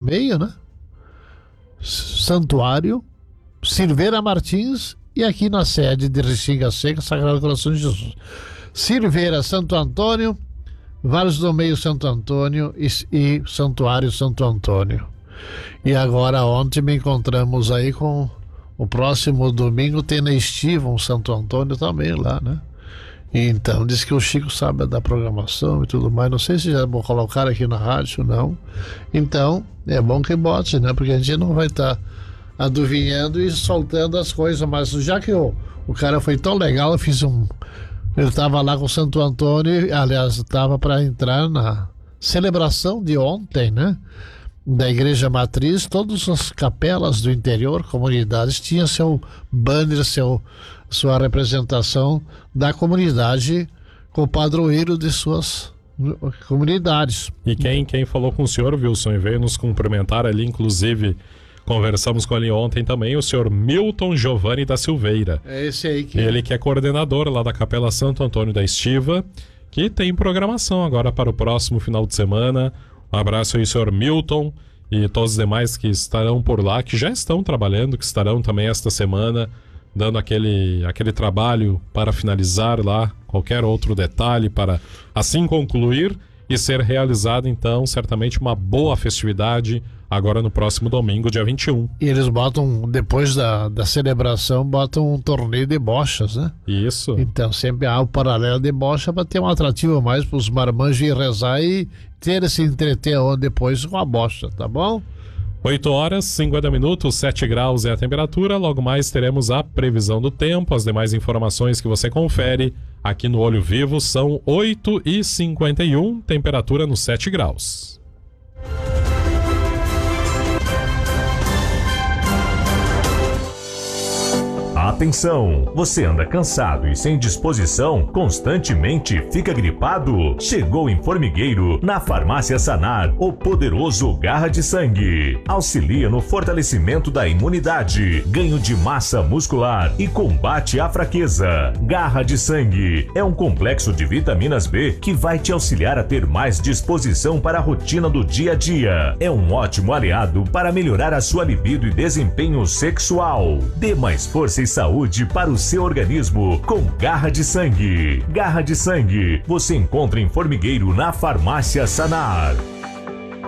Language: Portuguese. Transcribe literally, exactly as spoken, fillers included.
meio, né? Santuário, Silveira Martins e aqui na sede de Restinga Seca, Sagrado Coração de Jesus. Silveira, Santo Antônio, Vales do Meio, Santo Antônio e, e Santuário Santo Antônio. E agora ontem me encontramos aí com o próximo domingo tem na Estiva um Santo Antônio também lá, né? E então diz que o Chico sabe da programação e tudo mais. Não sei se já vou colocar aqui na rádio, não. Então é bom que bote, né? Porque a gente não vai estar tá adivinhando e soltando as coisas. Mas já que o, o cara foi tão legal, eu fiz um. Eu estava lá com o Santo Antônio, aliás, estava para entrar na celebração de ontem, né? Da Igreja Matriz, todas as capelas do interior, comunidades, tinham seu banner, seu, sua representação da comunidade com o padroeiro de suas comunidades. E quem, quem falou com o senhor, Wilson, e veio nos cumprimentar ali, inclusive conversamos com ele ontem também, o senhor Milton Giovanni da Silveira. É esse aí que... Ele que é coordenador lá da Capela Santo Antônio da Estiva, que tem programação agora para o próximo final de semana. Um abraço aí, senhor Milton, e todos os demais que estarão por lá, que já estão trabalhando, que estarão também esta semana, dando aquele, aquele trabalho para finalizar lá qualquer outro detalhe, para assim concluir e ser realizada, então, certamente uma boa festividade agora no próximo domingo, dia vinte e um. E eles botam, depois da, da celebração, botam um torneio de bochas, né? Isso. Então sempre há o paralelo de bocha para ter um atrativo mais para os marmanjos ir rezar e ter esse entreter depois com a bocha, tá bom? oito horas, cinquenta minutos, sete graus é a temperatura. Logo mais teremos a previsão do tempo. As demais informações que você confere aqui no Olho Vivo são oito e cinquenta e um, temperatura nos sete graus. Atenção! Você anda cansado e sem disposição? Constantemente fica gripado? Chegou em Formigueiro, na Farmácia Sanar, o poderoso Garra de Sangue. Auxilia no fortalecimento da imunidade, ganho de massa muscular e combate à fraqueza. Garra de Sangue é um complexo de vitaminas B que vai te auxiliar a ter mais disposição para a rotina do dia a dia. É um ótimo aliado para melhorar a sua libido e desempenho sexual. Dê mais força e saúde para o seu organismo com Garra de Sangue. Garra de Sangue você encontra em Formigueiro, na Farmácia Sanar.